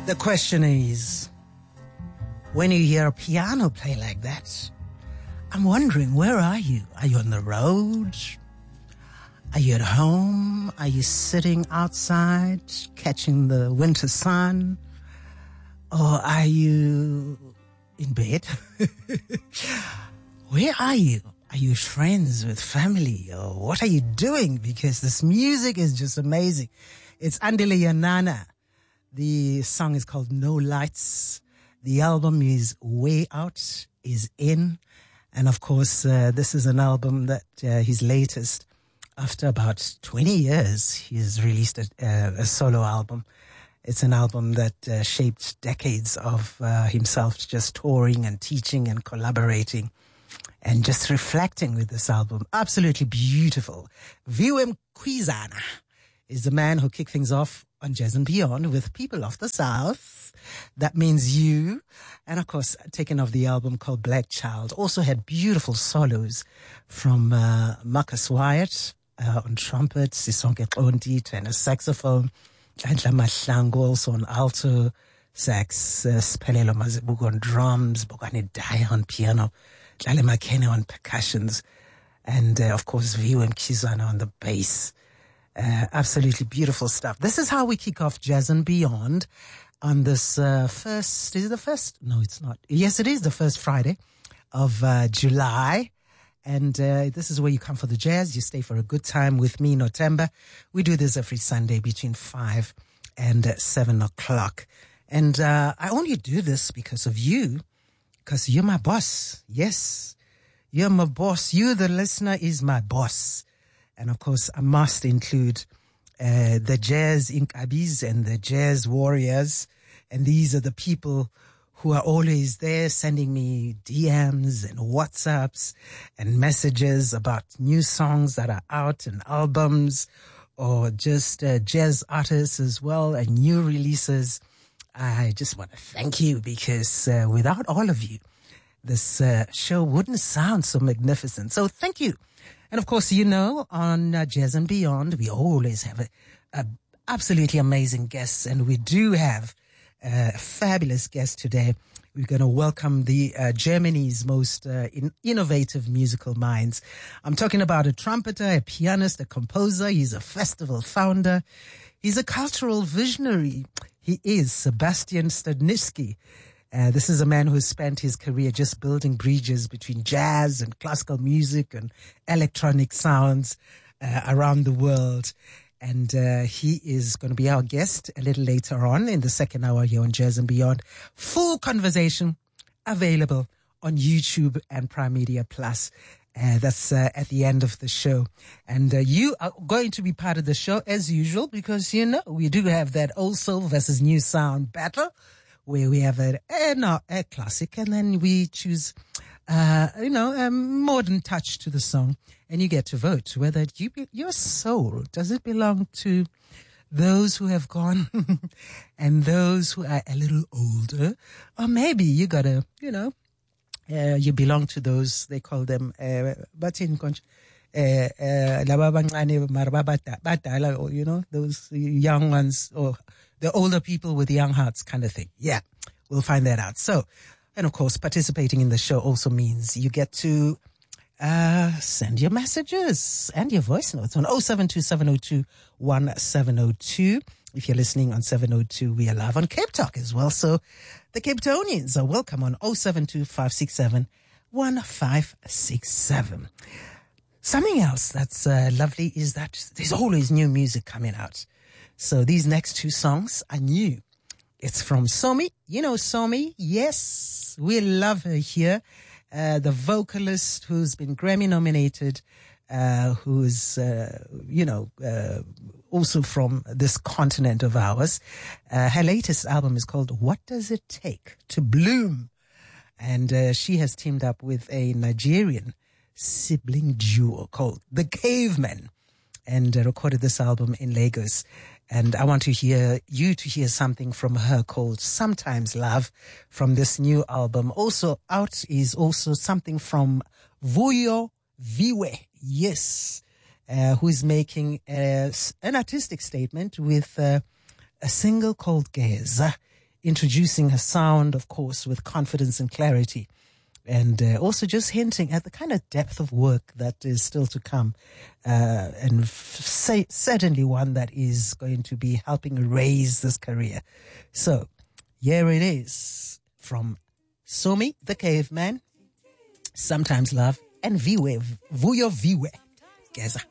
The question is, when you hear a piano play like that, I'm wondering, where are you? Are you on the road? Are you at home? Are you sitting outside catching the winter sun? Or are you in bed? Where are you? Are you friends with family? Or what are you doing? Because this music is just amazing. It's Andile Yanana. The song is called No Lights. The album is Way Out, is in. And of course, this is an album that his latest. After about 20 years, he's released a solo album. It's an album that shaped decades of himself just touring and teaching and collaborating and just reflecting with this album. Absolutely beautiful. Viwe Mkwizana is the man who kicked things off on Jazz and Beyond with People of the South. That means you. And of course, taking off the album called Black Child. Also had beautiful solos from Marcus Wyatt on trumpet, Sisonke Kondi, tenor saxophone, Nhlanhla Mahlangu also on alto sax, Spelelo Mazibuko on drums, Bokane Daya on piano, Dlale Makene on percussions, and of course Viwe Mkwizana on the bass. Absolutely beautiful stuff. This is how we kick off Jazz and Beyond on this first, is it the first? No, it's not. Yes, it is the first Friday of July. And this is where you come for the jazz. You stay for a good time with me, Notemba. We do this every Sunday between 5 and 7 o'clock. And I only do this because of you, because you're my boss. Yes, you're my boss. You, the listener, is my boss. And of course, I must include the Jazz Inkabis and the Jazz Warriors. And these are the people who are always there sending me DMs and WhatsApps and messages about new songs that are out and albums, or just jazz artists as well and new releases. I just want to thank you, because without all of you, this show wouldn't sound so magnificent. So thank you. And of course, you know, on Jazz and Beyond, we always have a absolutely amazing guests, and we do have a fabulous guest today. We're going to welcome the Germany's most innovative musical minds. I'm talking about a trumpeter, a pianist, a composer. He's a festival founder. He's a cultural visionary. He is Sebastian Stadnitsky. This is a man who has spent his career just building bridges between jazz and classical music and electronic sounds around the world. And he is going to be our guest a little later on in the second hour here on Jazz and Beyond. Full conversation available on YouTube and Prime Media Plus. That's at the end of the show. And you are going to be part of the show as usual, because, you know, we do have that old soul versus new sound battle, where we have a classic, and then we choose, a modern touch to the song, and you get to vote whether your soul, does it belong to those who have gone and those who are a little older, or maybe you gotta, you belong to those, they call them, those young ones, or the older people with young hearts kind of thing. Yeah, we'll find that out. So, and of course, participating in the show also means you get to send your messages and your voice notes on 072-702-1702. If you're listening on 702, we are live on Cape Talk as well. So the Cape Townians are welcome on 072-567-1567. Something else that's lovely is that there's always new music coming out. So these next two songs are new. It's from Somi. You know Somi? Yes, we love her here. The vocalist who's been Grammy nominated, who's, also from this continent of ours. Her latest album is called What Does It Take to Bloom? And she has teamed up with a Nigerian sibling duo called The Cavemen, and recorded this album in Lagos. And I want to hear something from her called Sometimes Love from this new album. Also out is also something from Vuyo Viwe, yes, who is making an artistic statement with a single called Geza. introducing her sound, of course, with confidence and clarity. And also just hinting at the kind of depth of work that is still to come. And certainly one that is going to be helping raise this career. So here it is from Somi, the Caveman, Sometimes Love, and Viwe, Vuyo Viwe. Geza.